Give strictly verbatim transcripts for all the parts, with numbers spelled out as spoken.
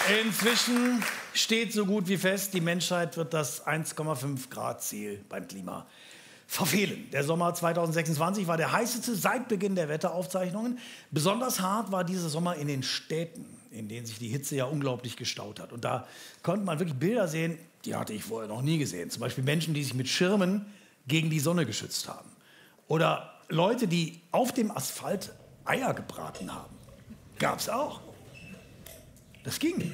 Inzwischen steht so gut wie fest, die Menschheit wird das eins Komma fünf Grad Ziel beim Klima verfehlen. Der Sommer zweitausendsechsundzwanzig war der heißeste seit Beginn der Wetteraufzeichnungen. Besonders hart war dieser Sommer in den Städten, in denen sich die Hitze ja unglaublich gestaut hat. Und da konnte man wirklich Bilder sehen, die hatte ich vorher noch nie gesehen. Zum Beispiel Menschen, die sich mit Schirmen gegen die Sonne geschützt haben. Oder Leute, die auf dem Asphalt Eier gebraten haben. Gab's auch. Das ging.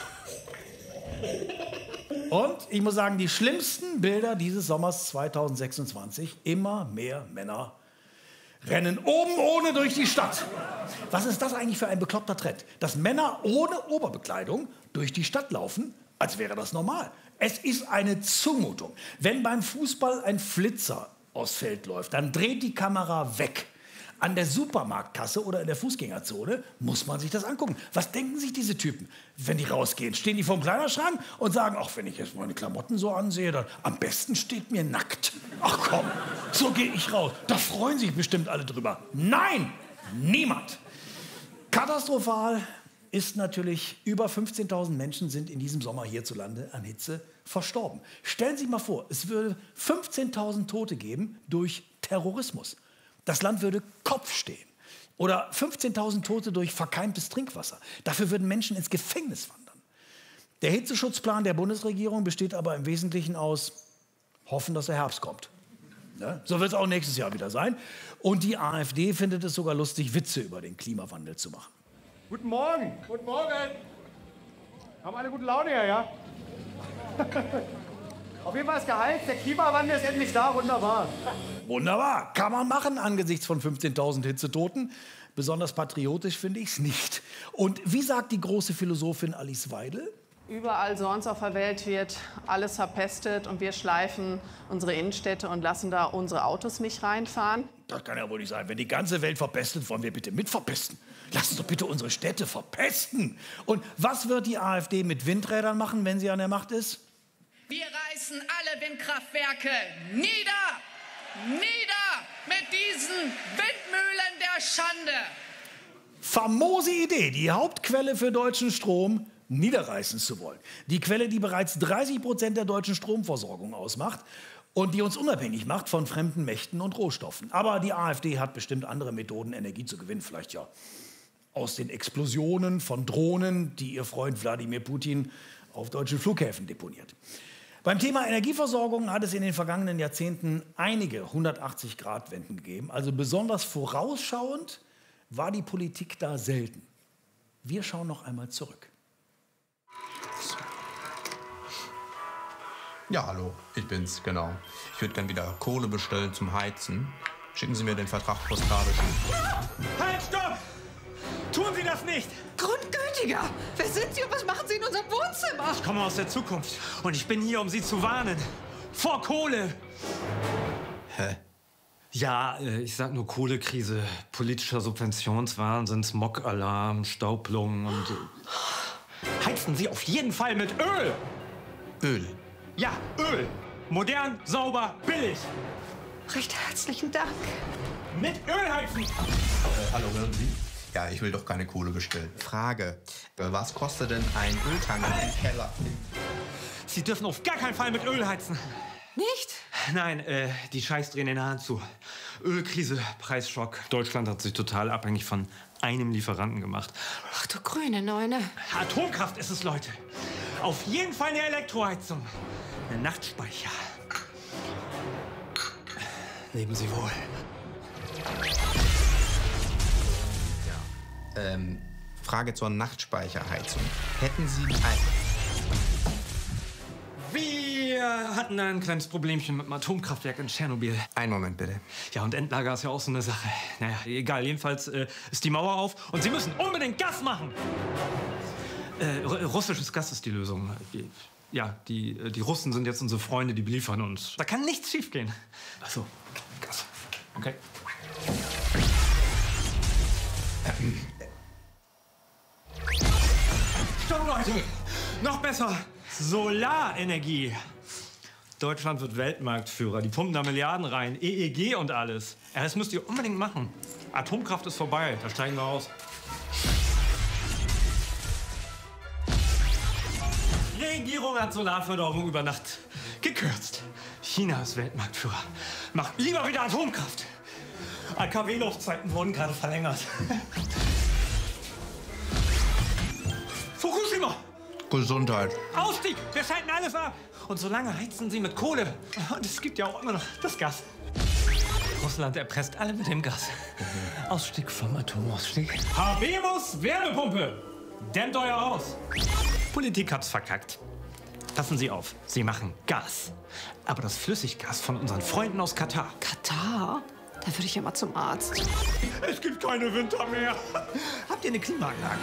Und ich muss sagen, die schlimmsten Bilder dieses Sommers zweitausendsechsundzwanzig, immer mehr Männer rennen oben ohne durch die Stadt. Was ist das eigentlich für ein bekloppter Trend? Dass Männer ohne Oberbekleidung durch die Stadt laufen, als wäre das normal. Es ist eine Zumutung. Wenn beim Fußball ein Flitzer aufs Feld läuft, dann dreht die Kamera weg. An der Supermarktkasse oder in der Fußgängerzone muss man sich das angucken. Was denken sich diese Typen, wenn die rausgehen? Stehen die vorm Kleiderschrank und sagen, ach, wenn ich jetzt meine Klamotten so ansehe, dann am besten steht mir nackt. Ach komm, so gehe ich raus. Da freuen sich bestimmt alle drüber. Nein, niemand. Katastrophal ist natürlich, über fünfzehntausend Menschen sind in diesem Sommer hierzulande an Hitze verstorben. Stellen Sie sich mal vor, es würde fünfzehntausend Tote geben durch Terrorismus. Das Land würde Kopf stehen. Oder fünfzehntausend Tote durch verkeimtes Trinkwasser. Dafür würden Menschen ins Gefängnis wandern. Der Hitzeschutzplan der Bundesregierung besteht aber im Wesentlichen aus hoffen, dass der Herbst kommt. Ja, so wird es auch nächstes Jahr wieder sein. Und die AfD findet es sogar lustig, Witze über den Klimawandel zu machen. Guten Morgen. Guten Morgen. Haben alle gute Laune hier, ja? Auf jeden Fall ist geheilt, der Klimawandel ist endlich da, wunderbar. Wunderbar, kann man machen angesichts von fünfzehntausend Hitzetoten. Besonders patriotisch finde ich es nicht. Und wie sagt die große Philosophin Alice Weidel? Überall sonst auf der Welt wird alles verpestet und wir schleifen unsere Innenstädte und lassen da unsere Autos nicht reinfahren. Das kann ja wohl nicht sein. Wenn die ganze Welt verpestet, wollen wir bitte mit verpesten. Lass uns doch bitte unsere Städte verpesten. Und was wird die AfD mit Windrädern machen, wenn sie an der Macht ist? Wir reißen alle Windkraftwerke nieder! Nieder mit diesen Windmühlen der Schande! Famose Idee, die Hauptquelle für deutschen Strom niederreißen zu wollen. Die Quelle, die bereits dreißig Prozent der deutschen Stromversorgung ausmacht und die uns unabhängig macht von fremden Mächten und Rohstoffen. Aber die AfD hat bestimmt andere Methoden, Energie zu gewinnen. Vielleicht ja aus den Explosionen von Drohnen, die ihr Freund Wladimir Putin auf deutschen Flughäfen deponiert. Beim Thema Energieversorgung hat es in den vergangenen Jahrzehnten einige hundertachtzig-Grad-Wenden gegeben. Also besonders vorausschauend war die Politik da selten. Wir schauen noch einmal zurück. Ja, hallo, ich bin's, genau. Ich würde gern wieder Kohle bestellen zum Heizen. Schicken Sie mir den Vertrag postalisch. Halt, stopp! Tun Sie das nicht! Grundgültiger! Wer sind Sie und was machen Sie in unserem Wohnzimmer? Ich komme aus der Zukunft und ich bin hier, um Sie zu warnen. Vor Kohle! Hä? Ja, äh, ich sag nur Kohlekrise, politischer Subventionswahnsinn, Smog-Alarm, Staublungen und... Äh Heizen Sie auf jeden Fall mit Öl! Öl? Ja, Öl! Modern, sauber, billig! Recht herzlichen Dank. Mit Öl heizen! Äh, hallo, hören Sie? Ja, ich will doch keine Kohle bestellen. Frage, was kostet denn ein Öltank im Keller? Sie dürfen auf gar keinen Fall mit Öl heizen. Nicht? Nein, äh, die Scheiß drehen den Hahn zu. Ölkrise, Preisschock. Deutschland hat sich total abhängig von einem Lieferanten gemacht. Ach du grüne Neune. Atomkraft ist es, Leute. Auf jeden Fall eine Elektroheizung. Ein Nachtspeicher. Leben Sie wohl. Ähm, Frage zur Nachtspeicherheizung. Hätten Sie ein... Wir hatten ein kleines Problemchen mit dem Atomkraftwerk in Tschernobyl. Einen Moment, bitte. Ja, und Endlager ist ja auch so eine Sache. Naja, egal. Jedenfalls äh, ist die Mauer auf und Sie müssen unbedingt Gas machen. Äh, russisches Gas ist die Lösung. Die, ja, die, die Russen sind jetzt unsere Freunde, die beliefern uns. Da kann nichts schiefgehen. Ach so, Gas. Okay. Ähm. Stopp, Leute! Noch besser! Solarenergie. Deutschland wird Weltmarktführer. Die pumpen da Milliarden rein. E E G und alles. Ja, das müsst ihr unbedingt machen. Atomkraft ist vorbei. Da steigen wir aus. Regierung hat Solarförderung über Nacht gekürzt. China ist Weltmarktführer. Macht lieber wieder Atomkraft. A K W-Laufzeiten wurden gerade verlängert. Fukushima! Gesundheit. Ausstieg! Wir schalten alles ab! Und solange heizen sie mit Kohle. Und es gibt ja auch immer noch das Gas. Russland erpresst alle mit dem Gas. Ausstieg vom Atomausstieg. Habemus Wärmepumpe! Dämmt euer Haus! Politik hat's verkackt. Passen Sie auf, Sie machen Gas. Aber das Flüssiggas von unseren Freunden aus Katar. Katar? Da würde ich ja mal zum Arzt. Es gibt keine Winter mehr. Habt ihr eine Klimaanlage?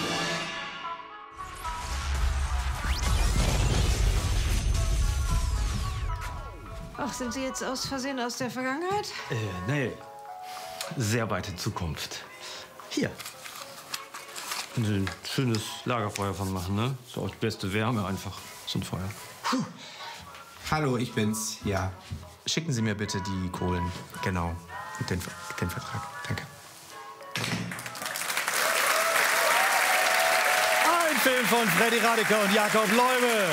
Ach, sind Sie jetzt aus Versehen aus der Vergangenheit? Äh, nee. Sehr weite Zukunft. Hier. Können Sie ein schönes Lagerfeuer von machen, ne? So auch die beste Wärme einfach. So ein Feuer. Puh. Hallo, ich bin's. Ja. Schicken Sie mir bitte die Kohlen. Genau. Und den, den Vertrag. Danke. Ein Film von Freddy Radiker und Jakob Leube.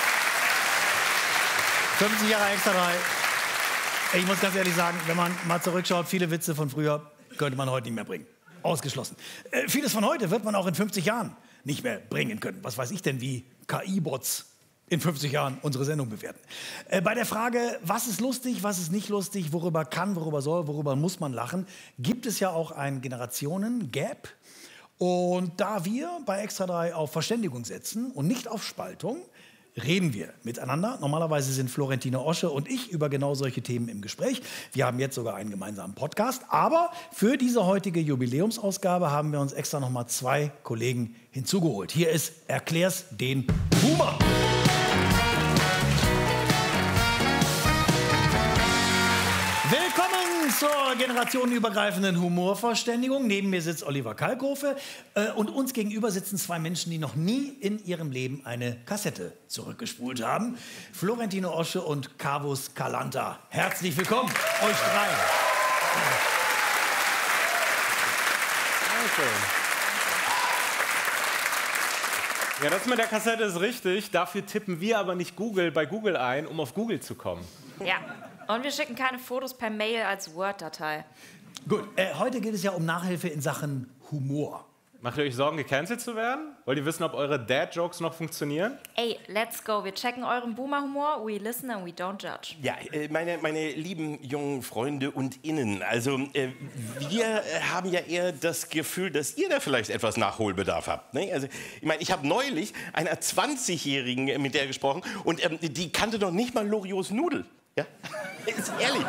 fünfzig Jahre Extra drei. Ich muss ganz ehrlich sagen, wenn man mal zurückschaut, viele Witze von früher könnte man heute nicht mehr bringen. Ausgeschlossen. Äh, vieles von heute wird man auch in fünfzig Jahren nicht mehr bringen können. Was weiß ich denn, wie K I-Bots in fünfzig Jahren unsere Sendung bewerten. Äh, bei der Frage, was ist lustig, was ist nicht lustig, worüber kann, worüber soll, worüber muss man lachen, gibt es ja auch ein Generationen-Gap. Und da wir bei Extra drei auf Verständigung setzen und nicht auf Spaltung, reden wir miteinander. Normalerweise sind Florentine Osche und ich über genau solche Themen im Gespräch. Wir haben jetzt sogar einen gemeinsamen Podcast. Aber für diese heutige Jubiläumsausgabe haben wir uns extra noch mal zwei Kollegen hinzugeholt. Hier ist Erklär's den Boomer. Willkommen zur generationenübergreifenden Humorverständigung. Neben mir sitzt Oliver Kalkofe äh, und uns gegenüber sitzen zwei Menschen, die noch nie in ihrem Leben eine Kassette zurückgespult haben. Florentine Osche und Kavus Kalanta. Herzlich willkommen, euch drei. Danke. Ja, das mit der Kassette ist richtig. Dafür tippen wir aber nicht Google bei Google ein, um auf Google zu kommen. Ja, und wir schicken keine Fotos per Mail als Word-Datei. Gut, äh, heute geht es ja um Nachhilfe in Sachen Humor. Macht ihr euch Sorgen, gecancelt zu werden? Wollt ihr wissen, ob eure Dad-Jokes noch funktionieren? Ey, let's go. Wir checken euren Boomer-Humor. We listen and we don't judge. Ja, äh, meine, meine lieben jungen Freunde und Innen, also äh, wir äh, haben ja eher das Gefühl, dass ihr da vielleicht etwas Nachholbedarf habt. Ne? Also, ich meine, ich habe neulich einer zwanzigjährigen äh, mit der gesprochen und ähm, die kannte doch nicht mal Loriots Nudel. Ja, ist ehrlich.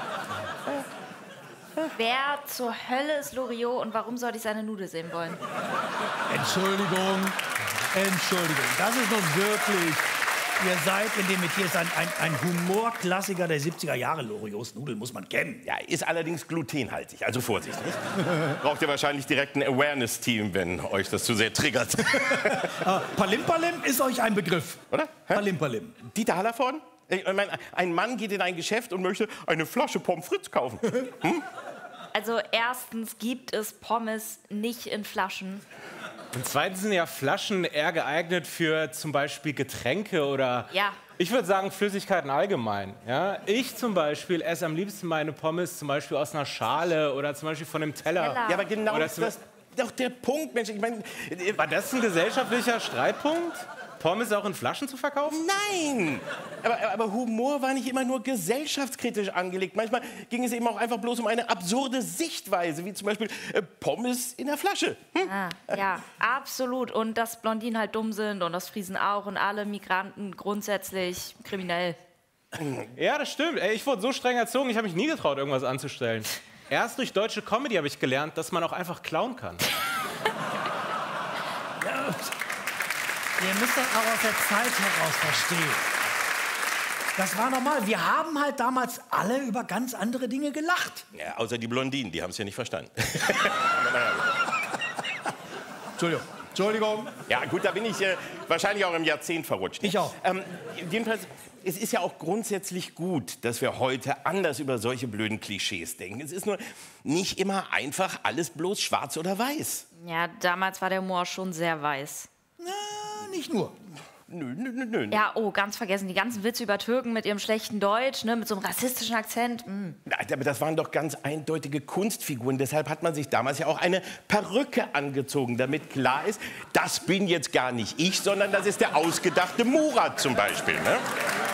Wer zur Hölle ist Loriot und warum sollte ich seine Nudel sehen wollen? Entschuldigung, Entschuldigung. Das ist nun wirklich... Ihr seid in dem Metier ist ein, ein, ein Humorklassiker der siebziger Jahre. Loriots Nudel muss man kennen. Ja, ist allerdings glutenhaltig, also Vorsicht. Nicht? Braucht ihr wahrscheinlich direkt ein Awareness-Team, wenn euch das zu sehr triggert. uh, Palim-Palim ist euch ein Begriff. Oder? Palim-Palim. Dieter Hallervorden? Ich meine, ein Mann geht in ein Geschäft und möchte eine Flasche Pommes frites kaufen. Hm? Also erstens gibt es Pommes nicht in Flaschen. Und zweitens sind ja Flaschen eher geeignet für zum Beispiel Getränke oder... Ja. Ich würde sagen Flüssigkeiten allgemein. Ja? Ich zum Beispiel esse am liebsten meine Pommes zum Beispiel aus einer Schale oder zum Beispiel von einem Teller. Teller. Ja, aber genau Oder ist das doch der Punkt, Mensch. Ich meine, war das ein gesellschaftlicher Streitpunkt? Pommes auch in Flaschen zu verkaufen? Nein! Aber, aber Humor war nicht immer nur gesellschaftskritisch angelegt. Manchmal ging es eben auch einfach bloß um eine absurde Sichtweise, wie zum Beispiel äh, Pommes in der Flasche. Hm? Ah, ja, absolut. Und dass Blondinen halt dumm sind und dass Friesen auch und alle Migranten grundsätzlich kriminell. Ja, das stimmt. Ey, ich wurde so streng erzogen, ich habe mich nie getraut, irgendwas anzustellen. Erst durch deutsche Comedy habe ich gelernt, dass man auch einfach klauen kann. Ja. Ihr müsst das auch aus der Zeit heraus verstehen. Das war normal. Wir haben halt damals alle über ganz andere Dinge gelacht. Ja, außer die Blondinen, die haben es ja nicht verstanden. Entschuldigung. Entschuldigung. Ja, gut, da bin ich äh, wahrscheinlich auch im Jahrzehnt verrutscht. Ich auch. Ähm, jedenfalls, es ist ja auch grundsätzlich gut, dass wir heute anders über solche blöden Klischees denken. Es ist nur nicht immer einfach alles bloß schwarz oder weiß. Ja, damals war der Humor schon sehr weiß. Na, nicht nur. nö, nö, nö, nö. Ja, oh, ganz vergessen. Die ganzen Witze über Türken mit ihrem schlechten Deutsch, ne, mit so einem rassistischen Akzent. Mm. Na, aber das waren doch ganz eindeutige Kunstfiguren. Deshalb hat man sich damals ja auch eine Perücke angezogen, damit klar ist, das bin jetzt gar nicht ich, sondern das ist der ausgedachte Murat zum Beispiel. Ne?